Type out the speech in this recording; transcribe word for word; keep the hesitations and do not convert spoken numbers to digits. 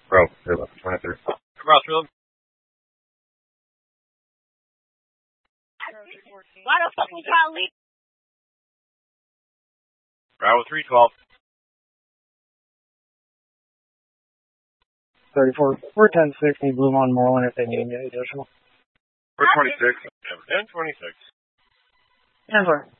Bro, zero twenty-three. Crossfield. Why the fuck we can't leave? Bravo three twelve. thirty-four. We're ten sixty, Blue on Moreland if they need any additional. We're twenty-six. ten twenty-six. ten four.